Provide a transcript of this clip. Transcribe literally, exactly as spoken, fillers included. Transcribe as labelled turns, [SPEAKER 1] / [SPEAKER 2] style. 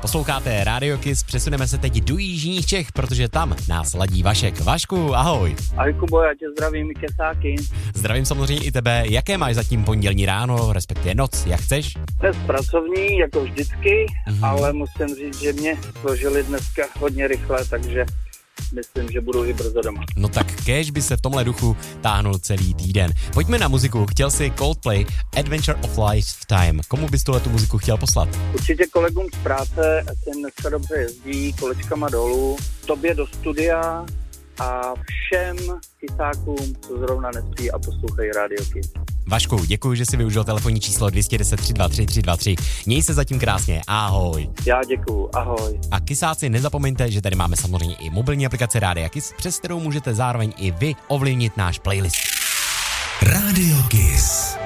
[SPEAKER 1] Posloucháte Radio Kiss, přesuneme se teď do jižních Čech, protože tam nás ladí Vašek. Vašku, ahoj.
[SPEAKER 2] Ahoj Kubo, já tě zdravím, Kesáky.
[SPEAKER 1] Zdravím samozřejmě i tebe. Jaké máš zatím pondělní ráno, respektive noc, jak chceš?
[SPEAKER 2] Dnes pracovní, jako vždycky,
[SPEAKER 1] Mhm.
[SPEAKER 2] ale musím říct, že mě složili dneska hodně rychle, takže myslím, že budu i brzo doma.
[SPEAKER 1] No tak kéž by se v tomhle duchu táhnul celý týden. Pojďme na muziku. Chtěl si Coldplay, Adventure of Lifetime. Komu bys tuhle tu muziku chtěl poslat?
[SPEAKER 2] Určitě kolegům z práce, ať se jim dneska dobře jezdí, kolečkama dolů, tobě do studia a všem kysákům, co zrovna nespí a poslouchají Radio Kiss.
[SPEAKER 1] Vašku, děkuji, že jsi využil telefonní číslo dvě deset tři dva tři tři dva tři. Měj se zatím krásně, ahoj.
[SPEAKER 2] Já děkuju, ahoj.
[SPEAKER 1] A kysáci, nezapomeňte, že tady máme samozřejmě i mobilní aplikaci Rádia Kiss, přes kterou můžete zároveň i vy ovlivnit náš playlist.
[SPEAKER 3] Radio Kiss.